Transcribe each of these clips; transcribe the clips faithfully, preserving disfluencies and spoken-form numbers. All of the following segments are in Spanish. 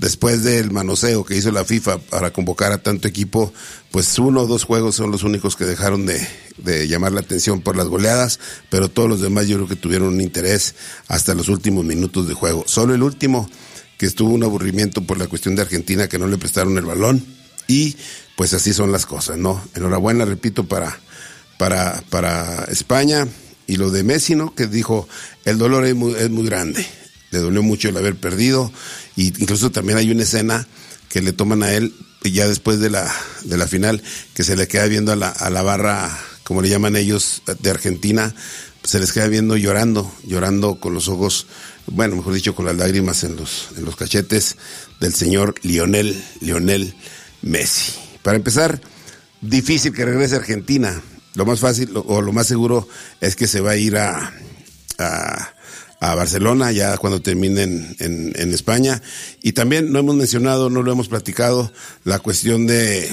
después del manoseo que hizo la FIFA para convocar a tanto equipo, pues uno o dos juegos son los únicos que dejaron de, de llamar la atención por las goleadas, pero todos los demás yo creo que tuvieron un interés hasta los últimos minutos de juego. Solo el último, que estuvo un aburrimiento por la cuestión de Argentina, que no le prestaron el balón, y pues así son las cosas, ¿no? Enhorabuena, repito, para, para, para España. Y lo de Messi, ¿no? Que dijo, el dolor es muy, es muy grande. Le dolió mucho el haber perdido. Y incluso también hay una escena que le toman a él, ya después de la, de la final, que se le queda viendo a la, a la barra, como le llaman ellos, de Argentina, se les queda viendo llorando, llorando con los ojos, bueno, mejor dicho, con las lágrimas en los, en los cachetes del señor Lionel, Lionel Messi. Para empezar, difícil que regrese a Argentina. Lo más fácil o lo más seguro es que se va a ir a, a, a Barcelona ya cuando termine en, en, en España. Y también no hemos mencionado, no lo hemos platicado, la cuestión de,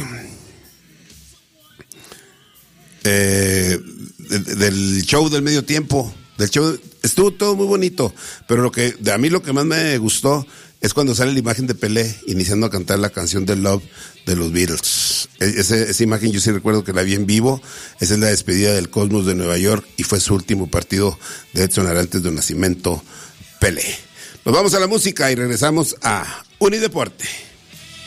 eh, de del show del medio tiempo. Del show, estuvo todo muy bonito, pero lo que a mí lo que más me gustó es cuando sale la imagen de Pelé iniciando a cantar la canción de Love de los Beatles. Ese, esa imagen yo sí recuerdo que la vi en vivo. Esa es la despedida del Cosmos de Nueva York y fue su último partido de Edson Arantes de Nacimiento, Pelé. Nos vamos a la música y regresamos a Unideporte.